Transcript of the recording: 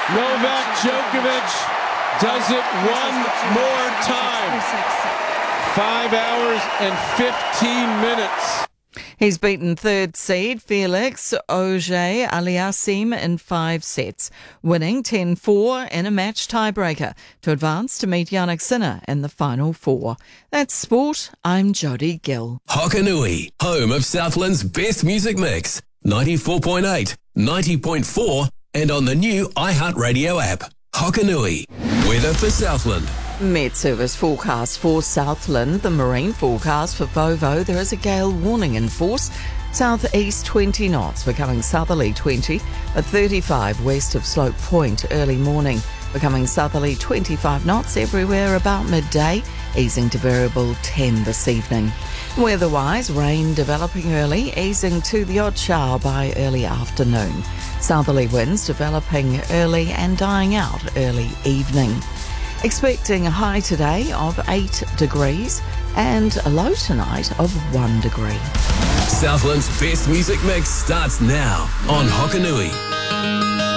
Novak Djokovic does it one more time. 5 hours and 15 minutes. He's beaten third seed Felix Auger-Aliassime in 5 sets, winning 10-4 in a match tiebreaker to advance to meet Jannik Sinner in the final 4. That's sport. I'm Jodie Gill. Hokanui, home of Southland's best music mix. 94.8, 90.4 and on the new iHeartRadio app. Hokanui, weather for Southland. Met Service forecast for Southland. The marine forecast for Vovo. There is a gale warning in force. Southeast 20 knots, becoming southerly 20 at 35 west of Slope Point early morning. Becoming southerly 25 knots everywhere about midday, easing to variable 10 this evening. Weather-wise, rain developing early, easing to the odd shower by early afternoon. Southerly winds developing early and dying out early evening. Expecting a high today of 8 degrees and a low tonight of 1 degree. Southland's best music mix starts now on Hokanui.